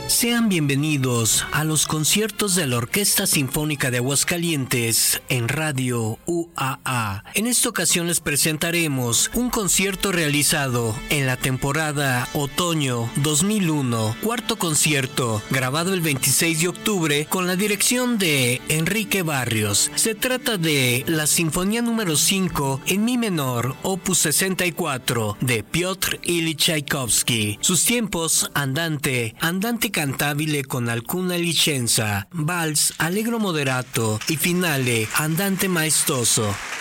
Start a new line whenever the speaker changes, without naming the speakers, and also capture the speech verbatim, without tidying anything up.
Sean bienvenidos a los conciertos de la Orquesta Sinfónica de Aguascalientes en Radio U A A. En esta ocasión les presentaremos un concierto realizado en la temporada Otoño dos mil uno, cuarto concierto, grabado el veintiséis de octubre con la dirección de Enrique Barrios. Se trata de la Sinfonía número cinco en Mi menor, opus sesenta y cuatro, de Piotr Ilich Tchaikovsky. Sus tiempos: andante, andante cantabile con alcuna licenza, vals allegro moderato y finale andante maestoso.